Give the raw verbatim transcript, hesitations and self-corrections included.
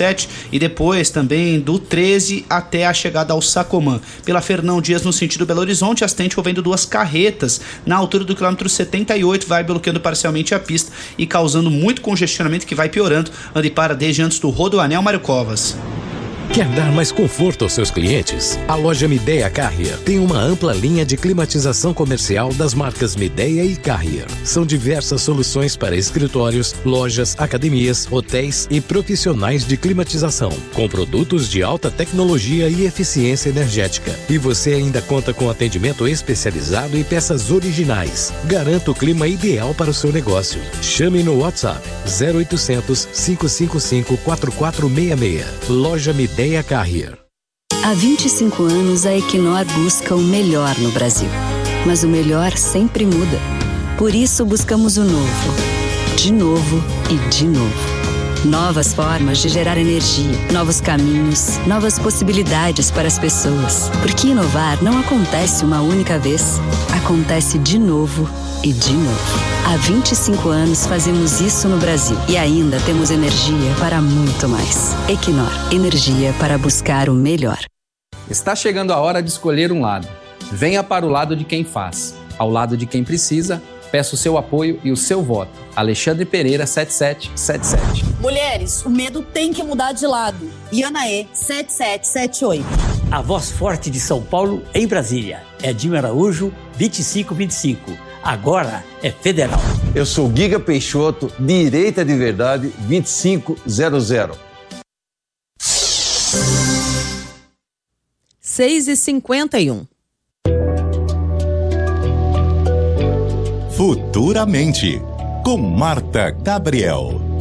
dezessete e depois também do treze até a chegada ao Sacomã. Pela Fernão Dias no sentido Belo Horizonte, acidente envolvendo duas carretas na altura do quilômetro setenta e oito, vai bloqueando parcialmente a pista e causando muito congestionamento que vai piorando. Ande para desde antes do Rodoanel. Mário Covas. Quer dar mais conforto aos seus clientes? A loja Midea Carrier tem uma ampla linha de climatização comercial das marcas Midea e Carrier. São diversas soluções para escritórios, lojas, academias, hotéis e profissionais de climatização, com produtos de alta tecnologia e eficiência energética. E você ainda conta com atendimento especializado e peças originais. Garanta o clima ideal para o seu negócio. Chame no WhatsApp zero oitocentos, cinco cinco cinco, quatro quatro seis seis. Loja Midea Carrier. Há vinte e cinco anos a Equinor busca o melhor no Brasil. Mas o melhor sempre muda. Por isso buscamos o novo. De novo e de novo. Novas formas de gerar energia, novos caminhos, novas possibilidades para as pessoas. Porque inovar não acontece uma única vez. Acontece de novo e de novo. Há vinte e cinco anos fazemos isso no Brasil e ainda temos energia para muito mais. Equinor, energia para buscar o melhor. Está chegando a hora de escolher um lado. Venha para o lado de quem faz. Ao lado de quem precisa, peço o seu apoio e o seu voto. Alexandre Pereira, sete sete sete sete. Mulheres, o medo tem que mudar de lado. Ianaê, sete sete sete oito. A voz forte de São Paulo em Brasília. Edinho Araújo, vinte e cinco vinte e cinco. Agora é federal. Eu sou Giga Peixoto, direita de verdade, vinte e cinco zero zero. seis e cinquenta e um. Futuramente, com Marta Gabriel.